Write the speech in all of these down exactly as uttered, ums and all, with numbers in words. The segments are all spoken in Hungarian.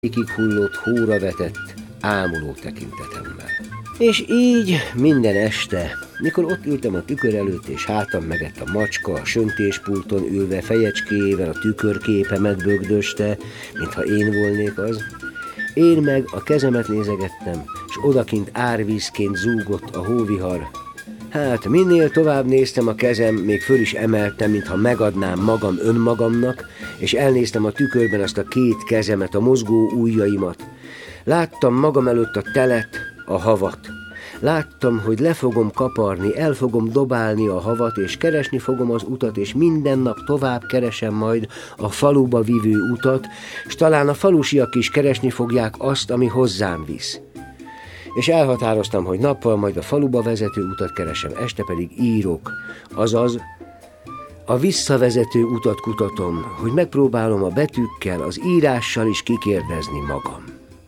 Ikig hullott, hóra vetett, ámuló tekintetemmel. És így minden este, mikor ott ültem a tükör előtt, és hátam megett a macska a söntéspulton ülve fejecskéjével a tükörképemet bögdöste, mintha én volnék az, én meg a kezemet nézegettem, és odakint árvízként zúgott a hóvihar. Hát minél tovább néztem a kezem, még föl is emeltem, mintha megadnám magam önmagamnak, és elnéztem a tükörben azt a két kezemet, a mozgó ujjaimat. Láttam magam előtt a telet, a havat. Láttam, hogy le fogom kaparni, el fogom dobálni a havat, és keresni fogom az utat, és minden nap tovább keresem majd a faluba vivő utat, és talán a falusiak is keresni fogják azt, ami hozzám visz. És elhatároztam, hogy nappal majd a faluba vezető utat keresem, este pedig írok, azaz a visszavezető utat kutatom, hogy megpróbálom a betűkkel, az írással is kikérdezni magam.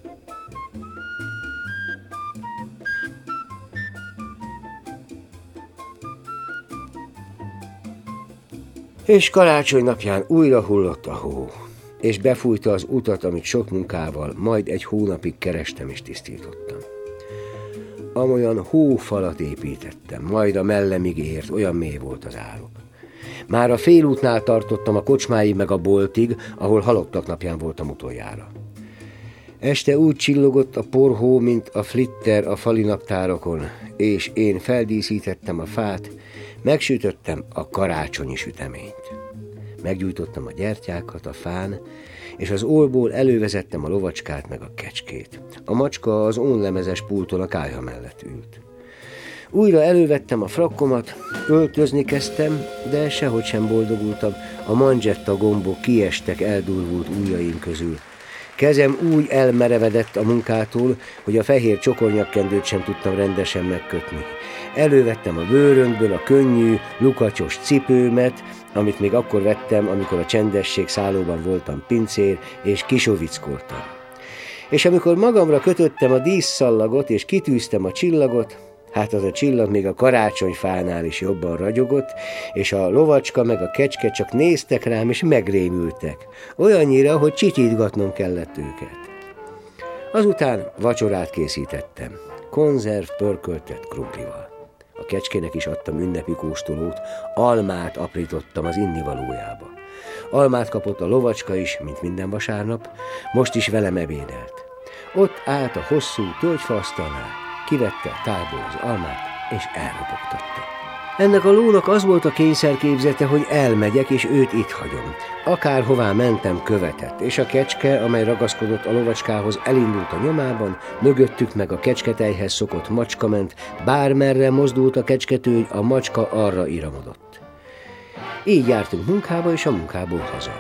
És karácsony napján újra hullott a hó, és befújta az utat, amit sok munkával, majd egy hónapig kerestem és tisztítottam. Amolyan hófalat építettem, majd a mellemig ért, olyan mély volt az árok. Már a félútnál tartottam a kocsmáig meg a boltig, ahol halottak napján voltam utoljára. Este úgy csillogott a porhó, mint a flitter a fali naptárokon, és én feldíszítettem a fát, megsütöttem a karácsonyi süteményt. Meggyújtottam a gyertyákat a fán, és az ólból elővezettem a lovacskát meg a kecskét. A macska az ónlemezes pulton a kályha mellett ült. Újra elővettem a frakkomat, öltözni kezdtem, de sehogy sem boldogultam, a manzsetta gombok kiestek eldurvult ujjaim közül. Kezem úgy elmerevedett a munkától, hogy a fehér csokornyakkendőt sem tudtam rendesen megkötni. Elővettem a bőröndből a könnyű, lukacsos cipőmet, amit még akkor vettem, amikor a csendesség szállóban voltam pincér, és kisovickoltam. És amikor magamra kötöttem a díszszallagot, és kitűztem a csillagot, hát az a csillag még a karácsonyfánál is jobban ragyogott, és a lovacska meg a kecske csak néztek rám, és megrémültek. Olyannyira, hogy csityítgatnom kellett őket. Azután vacsorát készítettem, konzerv pörköltett krumplival. A kecskének is adtam ünnepi kóstolót, almát aprítottam az innivalójába. Almát kapott a lovacska is, mint minden vasárnap, most is velem ebédelt. Ott állt a hosszú tölgyfaasztalnál, kivette a tálból az almát, és elropogtatta. Ennek a lónak az volt a kényszerképzete, hogy elmegyek, és őt itt hagyom. Akárhová mentem, követett, és a kecske, amely ragaszkodott a lovacskához, elindult a nyomában, mögöttük meg a kecsketejhez szokott macska ment, bármerre mozdult a kecsketőgy, a macska arra iramodott. Így jártunk munkába, és a munkából haza.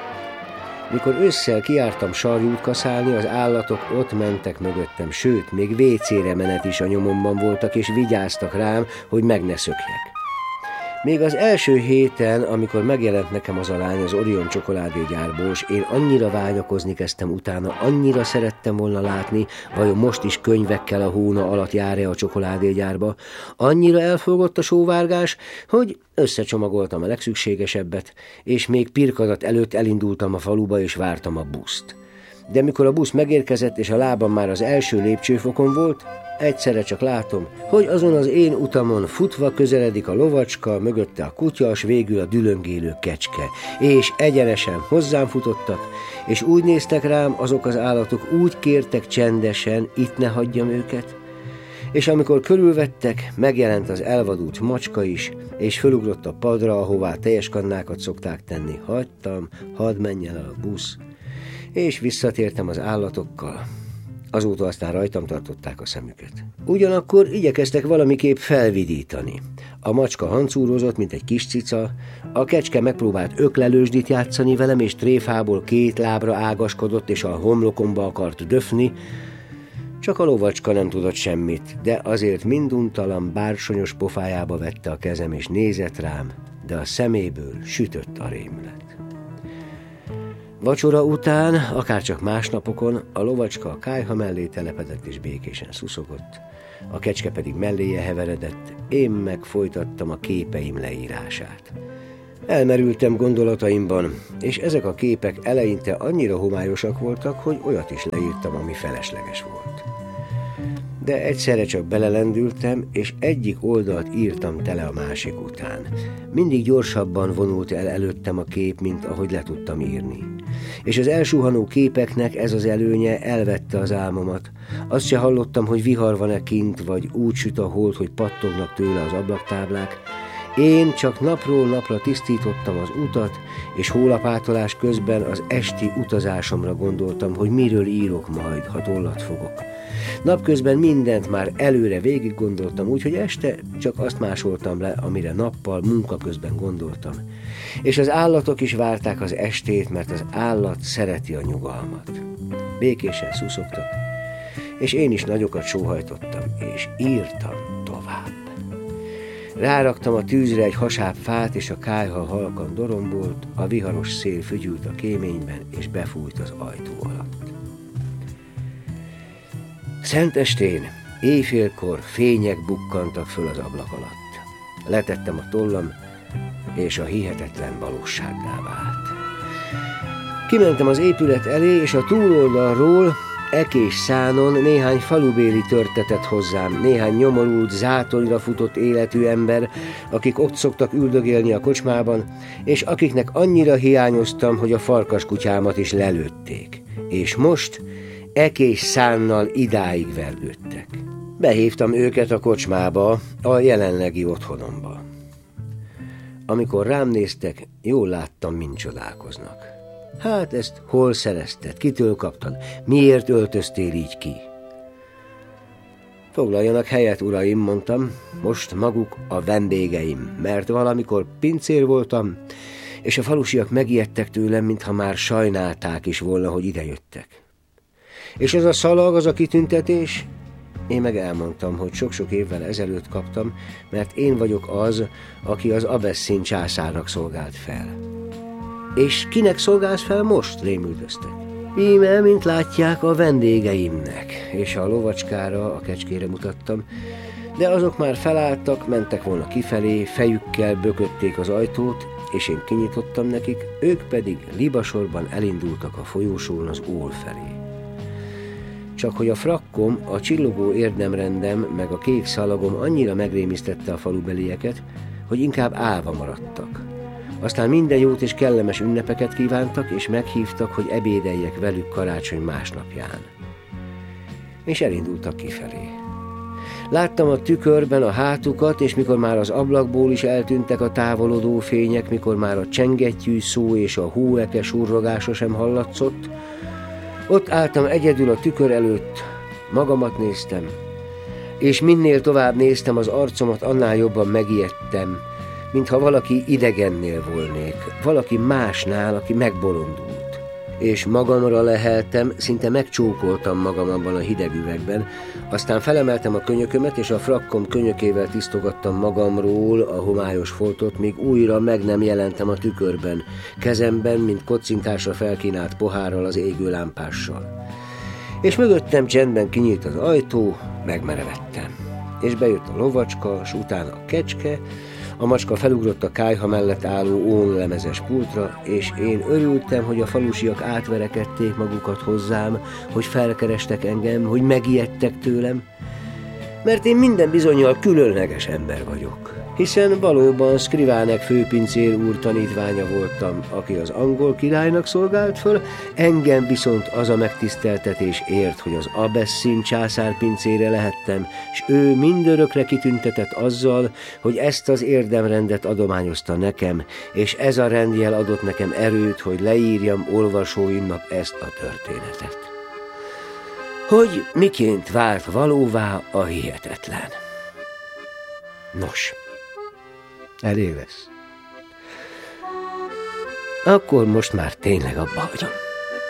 Mikor ősszel kijártam sarjút kaszálni, az állatok ott mentek mögöttem, sőt, még vécére menet is a nyomomban voltak, és vigyáztak rám, hogy meg ne szökjek. Még az első héten, amikor megjelent nekem az a lány az Orion csokoládégyárból, és én annyira vágyakozni kezdtem utána, annyira szerettem volna látni, vajon most is könyvekkel a hóna alatt jár-e a csokoládégyárba, annyira elfogott a sóvárgás, hogy összecsomagoltam a legszükségesebbet, és még pirkadat előtt elindultam a faluba, és vártam a buszt. De mikor a busz megérkezett, és a lábam már az első lépcsőfokon volt, egyszerre csak látom, hogy azon az én utamon futva közeledik a lovacska, mögötte a kutya, s végül a dülöngélő kecske, és egyenesen hozzám futottak, és úgy néztek rám azok az állatok, úgy kértek csendesen, itt ne hagyjam őket, és amikor körülvettek, megjelent az elvadult macska is, és fölugrott a padra, ahová teljes kannákat szokták tenni. Hagytam, hadd menjen el a busz, és visszatértem az állatokkal. Azóta aztán rajtam tartották a szemüket. Ugyanakkor igyekeztek valamiképp felvidítani. A macska hancúrozott, mint egy kis cica, a kecske megpróbált öklelősdit játszani velem, és tréfából két lábra ágaskodott, és a homlokomba akart döfni, csak a lovacska nem tudott semmit, de azért minduntalan bársonyos pofájába vette a kezem, és nézett rám, de a szeméből sütött a rémület. Vacsora után, akárcsak másnapokon, a lovacska a kályha mellé telepedett és békésen szuszogott, a kecske pedig melléje heveredett, én meg folytattam a képeim leírását. Elmerültem gondolataimban, és ezek a képek eleinte annyira homályosak voltak, hogy olyat is leírtam, ami felesleges volt. De egyszerre csak belelendültem, és egyik oldalt írtam tele a másik után. Mindig gyorsabban vonult el előttem a kép, mint ahogy le tudtam írni. És az elsuhanó képeknek ez az előnye, elvette az álmomat. Azt se hallottam, hogy vihar van-e kint, vagy úgy süt a hold, hogy pattognak tőle az ablaktáblák. Én csak napról napra tisztítottam az utat, és hólapátolás közben az esti utazásomra gondoltam, hogy miről írok majd, ha tollat fogok. Napközben mindent már előre végig gondoltam, úgyhogy este csak azt másoltam le, amire nappal munka közben gondoltam. És az állatok is várták az estét, mert az állat szereti a nyugalmat. Békésen szuszogtak, és én is nagyokat sóhajtottam, és írtam tovább. Ráraktam a tűzre egy hasáb fát, és a kályha halkan dorombolt, a viharos szél fügyült a kéményben, és befújt az ajtó alatt. Szentestén, éjfélkor fények bukkantak föl az ablak alatt. Letettem a tollam, és a hihetetlen valósággá vált. Kimentem az épület elé, és a túloldalról, ekés szánon néhány falubéli törtetett hozzám, néhány nyomorult, zátorira futott életű ember, akik ott szoktak üldögélni a kocsmában, és akiknek annyira hiányoztam, hogy a farkaskutyámat is lelőtték. És most ekés szánnal idáig vergődtek. Behívtam őket a kocsmába, a jelenlegi otthonomba. Amikor rám néztek, jól láttam, mind csodálkoznak. Hát ezt hol szerezted, kitől kaptad, miért öltöztél így ki? Foglaljanak helyet, uraim, mondtam, most maguk a vendégeim, mert valamikor pincér voltam, és a falusiak megijedtek tőlem, mintha már sajnálták is volna, hogy idejöttek. És ez a szalag, az a kitüntetés? Én meg elmondtam, hogy sok-sok évvel ezelőtt kaptam, mert én vagyok az, aki az Abesszin császárnak szolgált fel. És kinek szolgálsz fel most? Rémüldöztek. Íme, mint látják, a vendégeimnek, és a lovacskára, a kecskére mutattam, de azok már felálltak, mentek volna kifelé, fejükkel bökötték az ajtót, és én kinyitottam nekik, ők pedig libasorban elindultak a folyósón az ól felé. Csak hogy a frakkom, a csillogó érdemrendem meg a kék szalagom annyira megrémisztette a falubelieket, hogy inkább állva maradtak. Aztán minden jót és kellemes ünnepeket kívántak, és meghívtak, hogy ebédeljek velük karácsony másnapján. És elindultak kifelé. Láttam a tükörben a hátukat, és mikor már az ablakból is eltűntek a távolodó fények, mikor már a csengettyű szó és a hóeke surrogása sem hallatszott, ott álltam egyedül a tükör előtt, magamat néztem, és minél tovább néztem az arcomat, annál jobban megijedtem, mintha valaki idegennél volnék, valaki másnál, aki megbolondult. És magamra leheltem, szinte megcsókoltam magam abban a hideg üvegben, aztán felemeltem a könyökömet, és a frakkom könyökével tisztogattam magamról a homályos foltot, míg újra meg nem jelentem a tükörben, kezemben, mint kocintásra felkínált pohárral az égő lámpással. És mögöttem csendben kinyílt az ajtó, megmerevettem. És bejött a lovacska, s utána a kecske, a macska felugrott a kályha mellett álló ónlemezes pultra, és én örültem, hogy a falusiak átverekedték magukat hozzám, hogy felkerestek engem, hogy megijedtek tőlem, mert én minden bizonnyal különleges ember vagyok, hiszen valóban Skrivánek főpincér úr tanítványa voltam, aki az angol királynak szolgált föl, engem viszont az a megtiszteltetés ért, hogy az Abesszin császár pincére lehettem, és ő mindörökre kitüntetett azzal, hogy ezt az érdemrendet adományozta nekem, és ez a rendjel adott nekem erőt, hogy leírjam olvasóimnak ezt a történetet. Hogy miként vált valóvá a hihetetlen. Nos, elég lesz. Akkor most már tényleg abba hagyom.